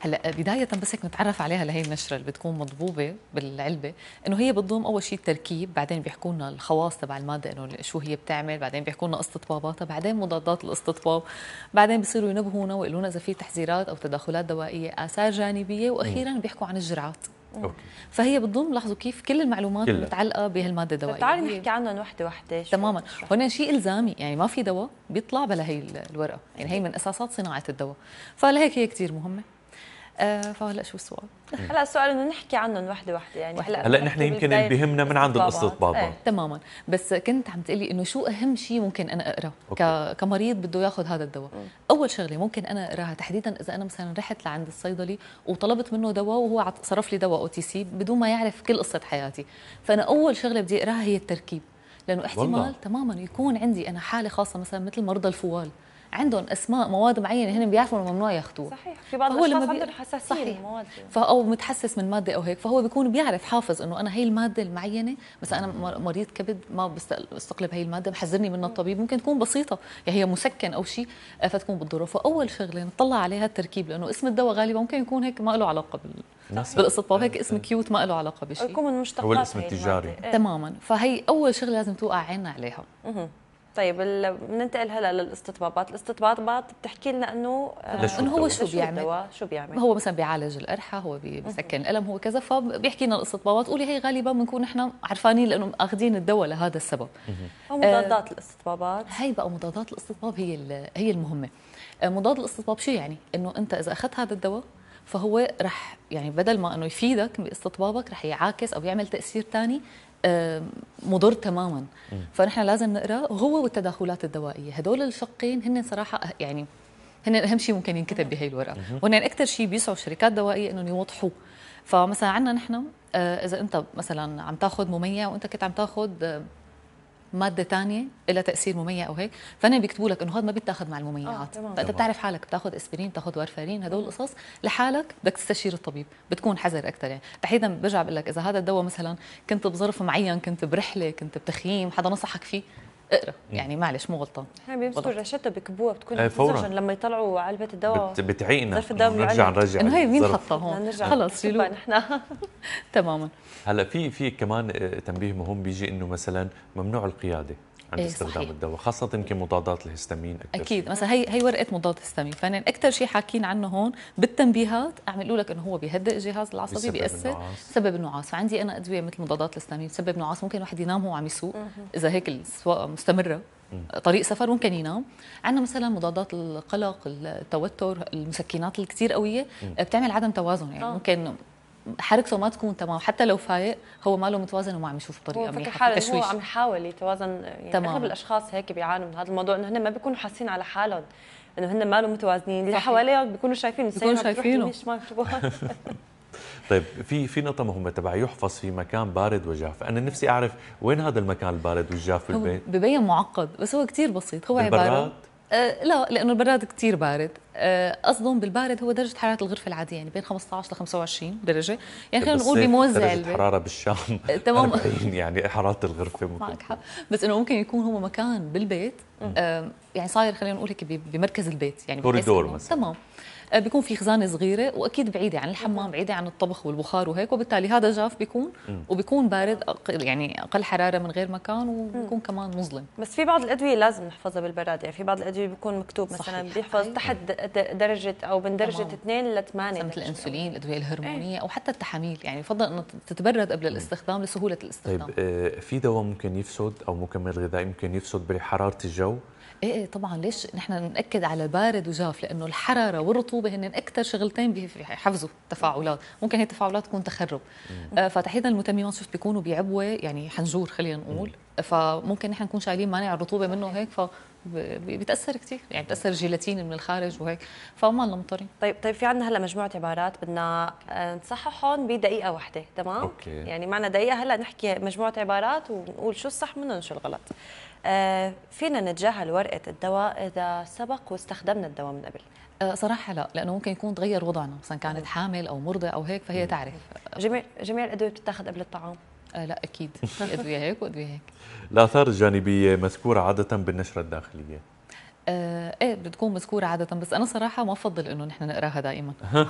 هلا بداية بس هيك نتعرف عليها لهي النشرة اللي بتكون مضبوبة بالعلبة، انه هي بتضم اول شيء التركيب، بعدين بيحكوا لنا الخواص تبع المادة انه شو هي بتعمل، بعدين بيحكوا لنا استطباباتها، بعدين مضادات الاستطباب، بعدين بيصيروا ينبهونا ويقولوا لنا اذا في تحذيرات او تدخلات دوائية، آثار جانبية، واخيرا بيحكوا عن الجرعات. اوكي. فهي بتضم، لاحظوا كيف كل المعلومات كلها المتعلقة بهالمادة الدوائية. تعالي نحكي عنهم وحده وحده. تماما، هون شيء الزامي، يعني ما في دواء بيطلع بلا هي الورقة، يعني هي من اساسات صناعة الدواء، فلهيك هي كثير مهمة. فهلا شو السؤال؟ هلا السؤال انه نحكي عنهم وحده وحده، يعني هلا نحن يمكن اللي بيهمنا من عند الاستطبابات. تماما، بس كنت عم تقلي انه شو اهم شيء ممكن انا اقراه كمريض بده ياخذ هذا الدواء. اول شغله ممكن انا اقراها تحديدا اذا انا مثلا رحت لعند الصيدلي وطلبت منه دواء وهو صرف لي دواء OTC بدون ما يعرف كل قصه حياتي، فانا اول شغله بدي اقراها هي التركيب، لانه احتمال والله تماما يكون عندي انا حاله خاصه مثلا مثل مرضى الفوال، عندهم اسماء مواد معينه هن بيعرفوا انه ممنوع ياخذوها. صحيح، في بعض الاشخاص عندهم حساسيه للمواد، او متحسس من ماده او هيك، فهو بيكون بيعرف حافظ انه انا هي الماده المعينه، مثلا انا مريض كبد ما بستقلب هي الماده، محذرني منها الطبيب، ممكن تكون بسيطه يعني هي مسكن او شيء فتكون بتضره. فاول شغله نطلع عليها التركيب، لانه اسم الدواء غالبا ممكن يكون هيك ما له علاقه بالاستطباب، هيك اسم كيوت ما له علاقه بشيء، يكون من مشتقات هو الاسم التجاري. تماما، فهي اول شغله لازم توقع عيننا عليها. طيب بننتقل هلا للاستطبابات. الاستطبابات بتحكي لنا انه هو شو بيعمل؟ شو بيعمل؟ هو مثلا بيعالج القرحه، هو بيسكن الالم، هو كذا، فبيحكي لنا الاستطبابات، قولي هي غالبا بنكون نحن عرفانين لانه اخذين الدواء لهذا السبب. ومضادات الاستطبابات، هي بقى مضادات الاستطباب هي المهمه. مضاد الاستطباب شو يعني؟ انه انت اذا اخذت هذا الدواء فهو رح يعني بدل ما انه يفيدك باستطبابك رح يعاكس او يعمل تاثير ثاني مضر تماما. فنحن لازم نقرا هو والتداخلات الدوائيه، هدول الشقين هن صراحه يعني هن اهم شيء ممكن ينكتب بهي الورقه، وهن اكثر شيء بيسعوا الشركات الدوائيه انهم يوضحوه. فمثلا عندنا نحن اذا انت مثلا عم تاخذ مميع وانت كنت عم تاخذ ماده ثانيه لها تاثير مميع او هيك، فانا بيكتبوا لك انه هذا ما بيتاخذ مع المميعات. فانت بتعرف حالك بتاخذ اسبرين، بتاخذ وارفارين، هدول القصص لحالك بدك تستشير الطبيب، بتكون حذر اكثر. يعني تحديدا برجع بقول لك اذا هذا الدواء مثلا كنت بظرف معين، كنت برحله، كنت بتخييم، حدا نصحك فيه، اقرا، يعني معلش مو غلطان. هي بيمسكوا رشته بكبوها، بتكون فورا لما يطلعوا علبه الدواء بتعيقنا نرجع انه هي مين حطها هون، خلص شيلوها نحن. تماما. هلا في كمان تنبيه مهم بيجي انه مثلا ممنوع القياده عند استخدام الدواء، خاصة يمكن مضادات الهستامين أكيد. مثلا هي ورقة مضاد هستامين، فأنا أكثر شيء حاكين عنه هون بالتنبيهات عم يقولوا لك إنه هو بيهدئ الجهاز العصبي، بيأثر، سبب النعاس. فعندي أنا أدوية مثل مضادات الهستامين سبب نعاس، ممكن واحد ينام وهو عم يسوق، إذا هيك السواقة مستمرة طريق سفر ممكن ينام. عندنا مثلا مضادات القلق، التوتر، المسكنات الكثير قوية بتعمل عدم توازن، يعني ممكن حركته ما تكون تمام، حتى لو فايق هو ما له متوازن وما عم يشوف بطريقه منيحه، تشويش. هو عم يحاول يتوازن، يعني اغلب الاشخاص هيك بيعانوا من هذا الموضوع، انه هن ما بيكونوا حاسين على حالهم انه هن ما لهم متوازنين، اللي حواليهم بيكونوا شايفين شايفينه. طيب في نقطة مهمة تبع يحفظ في مكان بارد وجاف، أنا نفسي أعرف وين هذا المكان البارد والجاف بالبيت؟ ببين معقد بس هو كثير بسيط، هو عبارة لا، لانه البراد كثير بارد. قصدهم بالبارد هو درجه حراره الغرفه العاديه، يعني بين 15 ل 25 درجه، يعني خلينا نقول بموزع درجه حراره بالشام تمام 40 يعني حراره الغرفه ممكن معك حق، بس انه ممكن يكون هو مكان بالبيت يعني صاير خلينا نقول هيك بمركز البيت، يعني كوريدور مثلا، تمام، بيكون في خزانه صغيره واكيد بعيده عن الحمام، بعيده عن الطبخ والبخار وهيك، وبالتالي هذا جاف بيكون وبيكون بارد يعني اقل حراره من غير مكان، وبيكون كمان مظلم. بس في بعض الادويه لازم نحفظها بالبراد، يعني في بعض الادويه بيكون مكتوب مثلا بيحفظ تحت درجه او من درجه 2 ل 8، مثل الانسولين، الادويه الهرمونيه او حتى التحاميل، يعني يفضل انه تتبرد قبل الاستخدام لسهوله الاستخدام. طيب في دواء ممكن يفسد او مكمل غذائي ممكن يفسد بحراره الجو؟ ايه طبعا، ليش نحن ناكد على بارد وجاف؟ لانه الحراره والرطوبه هن اكثر شغلتين بيحفزوا تفاعلات، ممكن هي التفاعلات تكون تخرب. فتحديدا المتممات شفت بيكونوا بعبوه، يعني حنجور خلينا نقول، فممكن نحن نكون شايلين مانع الرطوبه منه هيك، بيتاثر كثير، يعني بتاثر جيلاتين من الخارج وهيك، فما لنا مضطرين. طيب في عندنا هلا مجموعه عبارات بدنا نصححهم بدقيقه واحده، تمام؟ أوكي. يعني معنا دقيقه هلا نحكي مجموعه عبارات ونقول شو الصح منهم وشو الغلط. فينا نتجاهل ورقه الدواء اذا سبق واستخدمنا الدواء من قبل؟ صراحه لا، لانه ممكن يكون تغير وضعنا، مثلا كانت حامل او مرضى او هيك، فهي تعرف. جميع الادويه بتتاخذ قبل الطعام؟ لا اكيد، في ادويه هيك وادويه هيك. الاثار الجانبيه مذكوره عاده بالنشره الداخليه؟ ايه بتكون مذكوره عاده، بس انا صراحه ما بفضل انه نحن نقراها دائما.